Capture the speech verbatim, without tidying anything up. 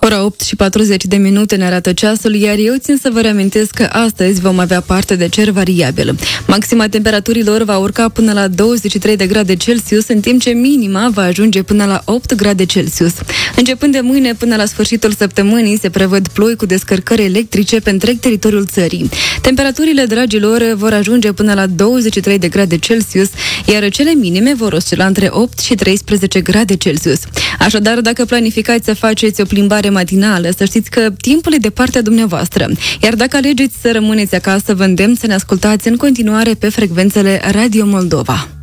Ora opt și patruzeci de minute ne arată ceasul, iar eu țin să vă reamintesc că astăzi vom avea parte de cer variabil. Maxima temperaturilor va urca până la douăzeci și trei de grade Celsius, în timp ce minima va ajunge până la opt grade Celsius. Începând de mâine până la sfârșitul săptămânii se prevăd ploi cu descărcări electrice pe întreg teritoriul țării. Temperaturile, dragilor, vor ajunge până la douăzeci și trei de grade Celsius, iar cele minime vor oscila între opt și treisprezece grade Celsius. Așadar, dacă planificați să faceți o plimbare matinală, să știți că timpul e de partea dumneavoastră. Iar dacă alegeți să rămâneți acasă, vă îndemn să ne ascultați în continuare pe frecvențele Radio Moldova.